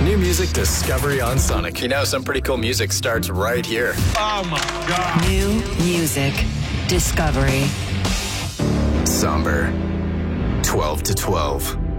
New music discovery on Sonic. You know, some pretty cool music starts right here. Oh my God. New music discovery. Somber. 12 to 12.